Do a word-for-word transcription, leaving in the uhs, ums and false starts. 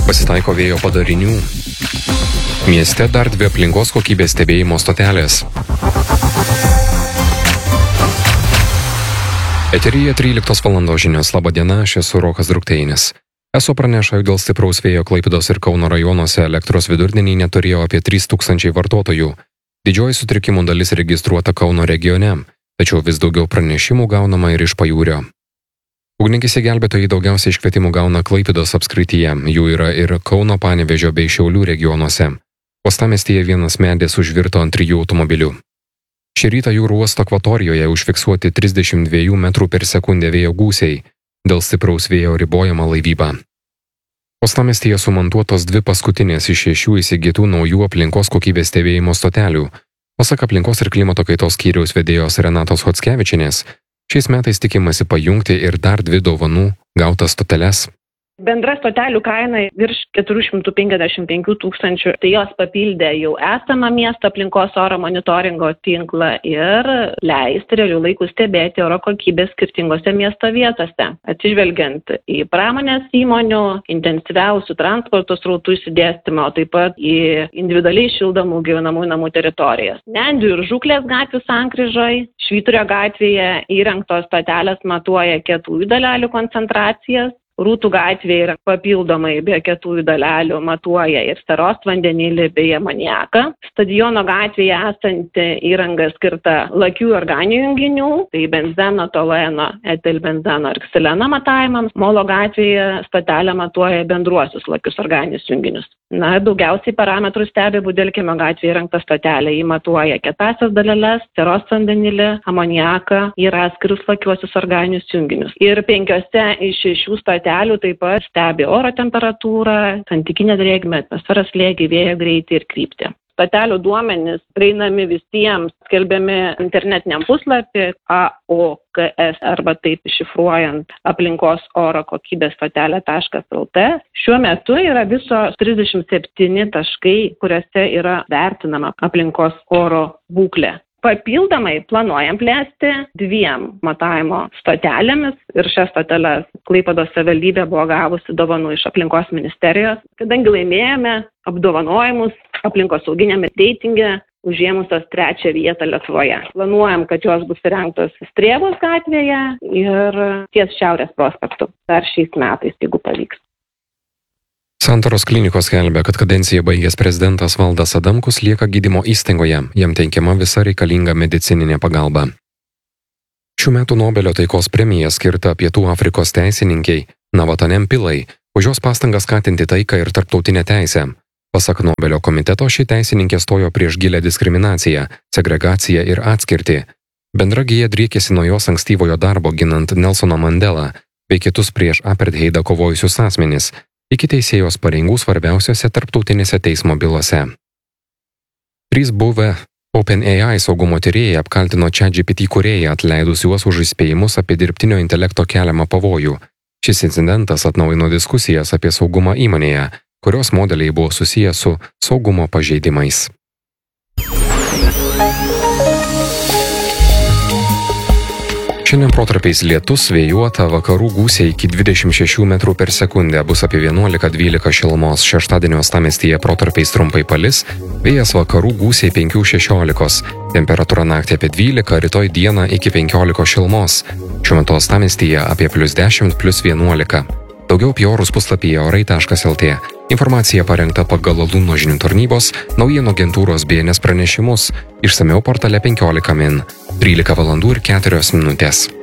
Pasitaiko vėjo padarinių. Mieste dar dvi aplinkos kokybės stebėjimo stotelės. Eteryje tryliktos valandos žinios. Labą dieną, aš esu Rokas Drukteinis. Eso praneša, dėl stipraus vėjo Klaipėdos ir Kauno rajonuose elektros vidurdienį neturėjo apie trys tūkstančiai vartotojų. Didžioji sutrikimų dalis registruota Kauno regione, tačiau vis daugiau pranešimų gaunama ir iš pajūrio. Ugniagesiai gelbėtojai daugiausiai iškvietimų gauna Klaipėdos apskrityje, jų yra ir Kauno, Panevėžio bei Šiaulių regionuose. Uostamiestyje vienas medis užvirto ant trijų automobilių. Šį rytą jūrų uosto akvatorijoje užfiksuoti trisdešimt dviejų metrų per sekundę vėjo gūsiai, dėl stipraus vėjo ribojama laivyba. Uostamiestyje sumontuotos dvi paskutinės iš šešių įsigytų naujų aplinkos kokybės stebėjimo stotelių. Pasak aplinkos ir klimato kaitos skyriaus vedėjos Renatos Chockevičienės, šiais metais tikimasi pajungti ir dar dvi dovanų gautas stoteles. Bendra stotelių kaina virš keturių šimtų penkiasdešimt penkių tūkstančių, tai jos papildė jau esamą miesto aplinkos oro monitoringo tinklą ir leisti realių laikų stebėti oro kokybės skirtingose miesto vietose, atsižvelgiant į pramonės įmonių, intensyviausių transporto srautų išsidėstymą, o taip pat į individualiai šildomų gyvenamųjų namų teritorijas. Nendrių ir Žuklės gatvių sankryžoj, Švyturio gatvėje įrengtos stotelės matuoja kietųjų dalelių koncentracijas. Rūtų gatvėje yra papildomai be kietųjų dalelių matuoja ir seros vandenilį bei amoniaką. Stadiono gatvėje esanti įranga skirta lakių organinių junginių, tai benzeno, tolueno, etilbenzeno ir ksileno matavimams. Molo gatvėje stotelė matuoja bendruosius lakius organinius junginius. Na, daugiausiai parametrų stebi Budelkimio gatvėje įrengta stotelė. Ji matuoja kietąsias daleles, seros vandenilį, amoniaką ir atskirus lakiuosius organinius junginius. Ir penkiose iš šešių stotelių taip pat stebi oro temperatūrą, santykinę drėgmę, atmosferos slėgį, vėjo greitį ir kryptį. Stotelių duomenys prieinami visiems, skelbiami internetiniam puslapį A O K S arba taip iššifruojant aplinkos oro kokybės stotelė taškas L T. Šiuo metu yra viso trisdešimt septyni taškai, kuriuose yra vertinama aplinkos oro būklė. Papildomai planuojam plėsti dviem matavimo stotelėmis ir šias stoteles Klaipėdos savivaldybė buvo gavusi dovanų iš aplinkos ministerijos, kadangi laimėjome apdovanojimus aplinkosauginiame reitinge užėmusios trečią vietą Lietuvoje. Planuojam, kad jos bus įrengtos Strėvos gatvėje ir ties Šiaurės prospektu dar šiais metais, jeigu pavyks. Santaros klinikos skelbia, kad kadenciją baigęs prezidentas Valdas Adamkus lieka gydymo įstaigoje, jam teikiama visa reikalinga medicininė pagalba. Šių metų Nobelio taikos premija skirta Pietų Afrikos teisininkei Navatanem Pillai už jos pastangas skatinti taiką ir tarptautinę teisę. Pasak Nobelio komiteto, ši teisininkė stojo prieš gilią diskriminaciją, segregaciją ir atskirtį. Bendra gija driekėsi nuo jos ankstyvojo darbo ginant Nelsoną Mandelą bei kitus prieš apartheidą kovojusius asmenis, iki teisėjos pareigų svarbiausiose tarptautinėse teismo bylose. Trys buvę OpenAI saugumo tyrėjai apkaltino ChatGPT kūrėją atleidus juos už įspėjimus apie dirbtinio intelekto keliamą pavojų. Šis incidentas atnaujino diskusijas apie saugumą įmonėje, kurios modeliai buvo susiję su saugumo pažeidimais. Šiandien protarpiais lietus, vėjuota, vakarų gūsiai iki dvidešimt šešių metrų per sekundę, bus apie vienuolika dvylika šilumos. Šeštadienio uostamiestyje protarpiais trumpai palis, vėjas vakarų gūsiai penki šešiolika, temperatūra naktį apie dvylika, rytoj dieną iki penkiolika šilumos. Šiuo metu uostamiestyje apie plius dešimt, plius vienuolika. Daugiau apie orus puslapyje orai taškas L T. Informacija parengta pagal Alūno žinių tarnybos, naujienų agentūros B N S pranešimus, išsamiau portale penkiolika min. trylika valandų ir keturios minutės.